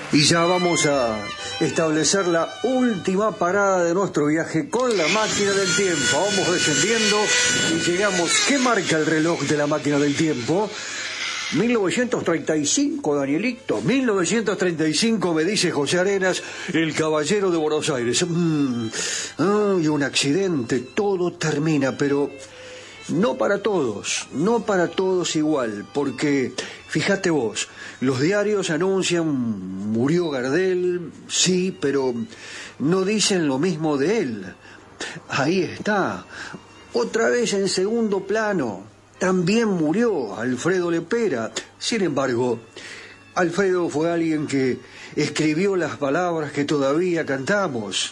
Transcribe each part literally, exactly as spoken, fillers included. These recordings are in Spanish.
Y ya vamos a establecer la última parada de nuestro viaje con la máquina del tiempo. Vamos descendiendo y llegamos. ¿Qué marca el reloj de la máquina del tiempo? mil novecientos treinta y cinco, Danielito. mil novecientos treinta y cinco, me dice José Arenas, el caballero de Buenos Aires. Mm, ay, un accidente, todo termina, pero no para todos, no para todos igual, porque fíjate vos, los diarios anuncian murió Gardel, sí, pero no dicen lo mismo de él. Ahí está, otra vez en segundo plano. También murió Alfredo Lepera. Sin embargo, Alfredo fue alguien que escribió las palabras que todavía cantamos.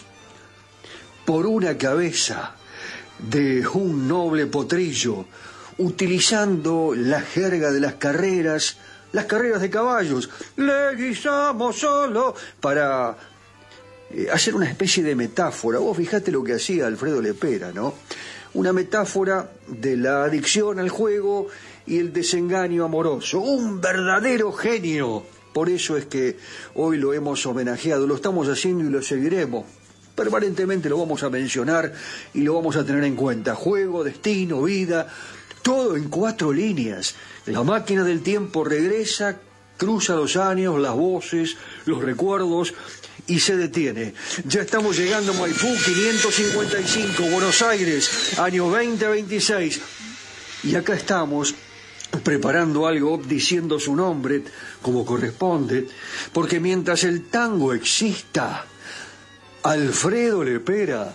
Por una cabeza de un noble potrillo, utilizando la jerga de las carreras, las carreras de caballos. Le guisamos solo para eh, hacer una especie de metáfora. Vos fijate lo que hacía Alfredo Lepera, ¿no? Una metáfora de la adicción al juego y el desengaño amoroso. Un verdadero genio. Por eso es que hoy lo hemos homenajeado, lo estamos haciendo y lo seguiremos. Permanentemente lo vamos a mencionar y lo vamos a tener en cuenta. Juego, destino, vida, todo en cuatro líneas. La máquina del tiempo regresa, cruza los años, las voces, los recuerdos y se detiene. Ya estamos llegando a Maipú, quinientos cincuenta y cinco, Buenos Aires, año veinte veintiséis. Y acá estamos preparando algo, diciendo su nombre como corresponde, porque mientras el tango exista, Alfredo Lepera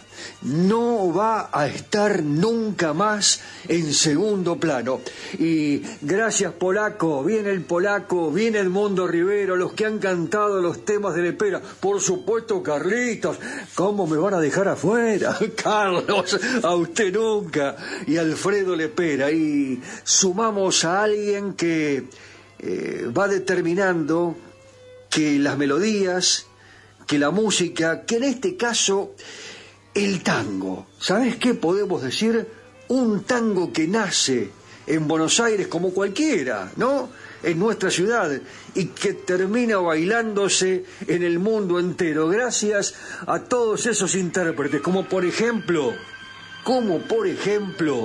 no va a estar nunca más en segundo plano. Y gracias, Polaco, viene el Polaco, viene Edmundo Rivero, los que han cantado los temas de Lepera. Por supuesto, Carlitos, ¿cómo me van a dejar afuera? Carlos, a usted nunca. Y Alfredo Lepera. Y sumamos a alguien que eh, va determinando que las melodías, que la música, que en este caso el tango. ¿Sabes qué podemos decir? Un tango que nace en Buenos Aires como cualquiera, ¿no? En nuestra ciudad y que termina bailándose en el mundo entero gracias a todos esos intérpretes, como por ejemplo, como por ejemplo,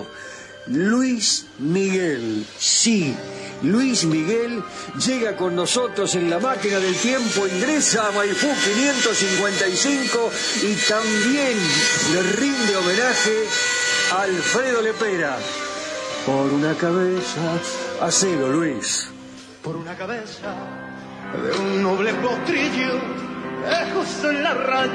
Luis Miguel. Sí, Luis Miguel llega con nosotros en la máquina del tiempo, ingresa a Maipú quinientos cincuenta y cinco y también le rinde homenaje a Alfredo Lepera. Por una cabeza, hacelo, Luis. Por una cabeza de un noble potrillo, lejos en la raya.